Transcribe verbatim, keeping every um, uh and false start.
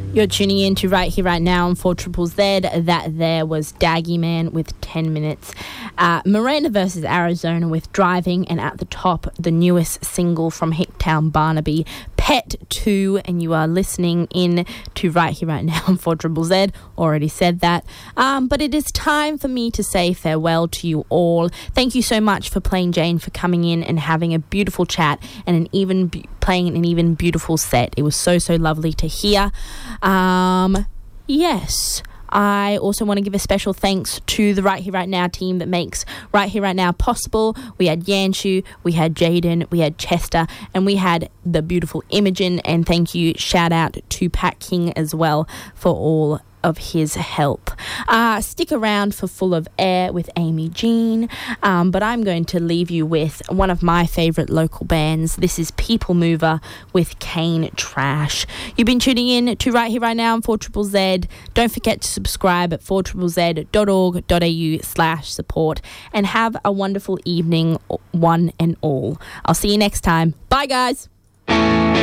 You're tuning in to Right Here, Right Now on four Triple Z. That there was Daggy Man with ten minutes. Uh, Miranda versus Arizona with Driving. And at the top, the newest single from Hicktown Barnaby, Pet two. And you are listening in to Right Here, Right Now on four Triple Z. Already said that. Um, but it is time for me to say farewell to you all. Thank you so much for Plain Jane for coming in and having a beautiful chat and an even be- playing an even beautiful set. It was so, so lovely to hear. Um, yes, I also want to give a special thanks to the Right Here, Right Now team that makes Right Here, Right Now possible. We had Yanshu, we had Jaden, we had Chester, and we had the beautiful Imogen. And thank you, shout out to Pat King as well for all of his help. Uh, stick around for Full of Air with Amy Jean, um, but I'm going to leave you with one of my favourite local bands. This is People Mover with Cane Trash. You've been tuning in to Right Here, Right Now on four Triple Z. Don't forget to subscribe at four triple z dot org dot a u slash support and have a wonderful evening, one and all. I'll see you next time. Bye, guys.